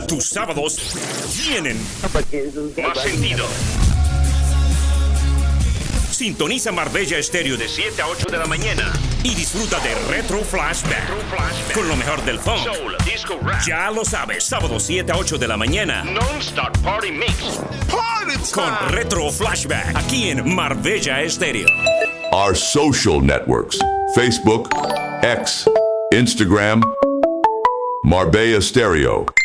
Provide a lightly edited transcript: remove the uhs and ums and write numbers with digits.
Tus sábados tienen más sentido. Sintoniza Marbella Estéreo de 7 a 8 de la mañana y disfruta de Retro Flashback con lo mejor del funk, soul, disco, rap. Ya lo sabes, sábado 7 a 8 de la mañana. Non-stop party mix. Party time. Con Retro Flashback aquí en Marbella Estéreo. Our social networks: Facebook, X, Instagram, Marbella Stereo.